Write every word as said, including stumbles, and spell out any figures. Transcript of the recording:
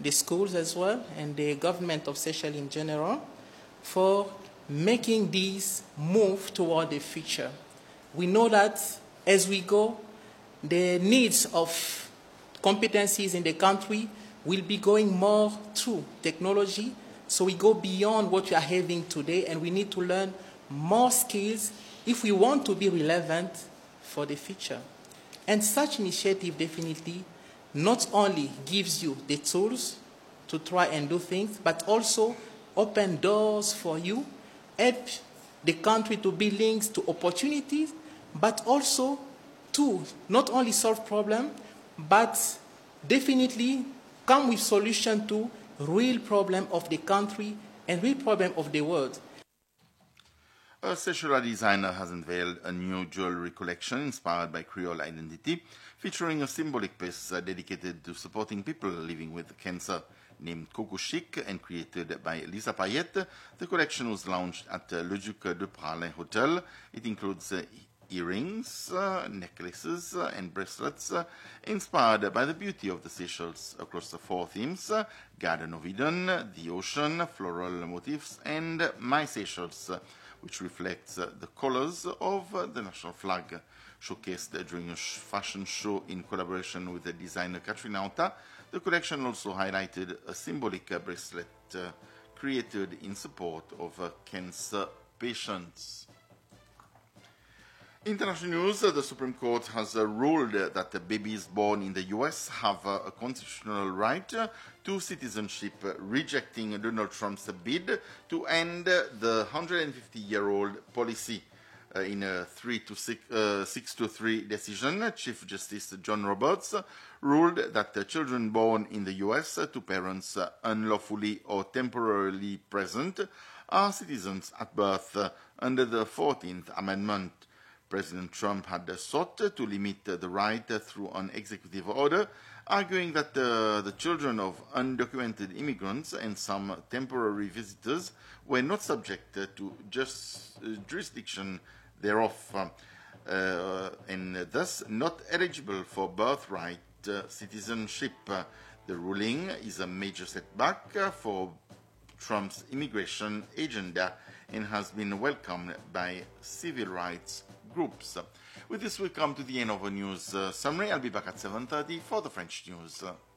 the schools as well and the government of Seychelles in general for making these move toward the future. We know that as we go, the needs of competencies in the country will be going more through technology. So we go beyond what we are having today, and we need to learn more skills if we want to be relevant for the future. And such initiative definitely not only gives you the tools to try and do things, but also open doors for you, help the country to be linked to opportunities, but also to not only solve problems, but definitely come with solution to real problem of the country and real problem of the world. A Seychelles designer has unveiled a new jewelry collection inspired by Creole identity, featuring a symbolic piece uh, dedicated to supporting people living with cancer. Named Coco Chic and created by Lisa Payette, the collection was launched at uh, Le Duc de Praslin Hotel. It includes uh, earrings, uh, necklaces, uh, and bracelets uh, inspired by the beauty of the Seychelles across the four themes: uh, Garden of Eden, the ocean, floral motifs, and My Seychelles, uh, which reflects uh, the colors of uh, the national flag. Showcased during a sh fashion show in collaboration with the designer Katrina Ota, the collection also highlighted a symbolic uh, bracelet uh, created in support of uh, cancer patients. International news, uh, the Supreme Court has uh, ruled uh, that uh, babies born in the U S have uh, a constitutional right uh, to citizenship, uh, rejecting Donald Trump's bid to end uh, the one hundred fifty year old policy. Uh, in a three to six, uh, six to three decision, Chief Justice John Roberts uh, ruled that uh, children born in the U S uh, to parents uh, unlawfully or temporarily present are citizens at birth uh, under the fourteenth Amendment. President Trump had uh, sought uh, to limit uh, the right uh, through an executive order, arguing that uh, the children of undocumented immigrants and some temporary visitors were not subject uh, to just, uh, jurisdiction thereof, uh, uh, and thus not eligible for birthright uh, citizenship. Uh, the ruling is a major setback uh, for Trump's immigration agenda and has been welcomed by civil rights groups. With this, we come to the end of a news uh, summary. I'll be back at seven thirty for the French news.